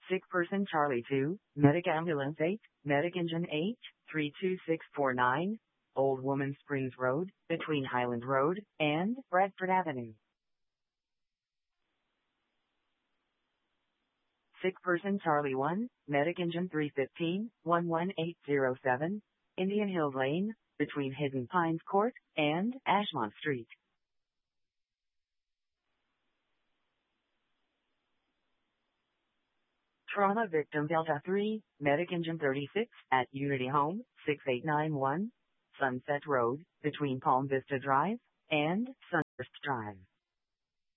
Sick person Charlie 2, Medic Ambulance 8, Medic Engine 8, 32649, Old Woman Springs Road, between Highland Road and Bradford Avenue. Sick person Charlie 1, Medic Engine 315, 11807, Indian Hills Lane, between Hidden Pines Court and Ashmont Street. Trauma victim Delta 3, Medic Engine 36, at Unity Home, 6891, Sunset Road, between Palm Vista Drive and Sunburst Drive.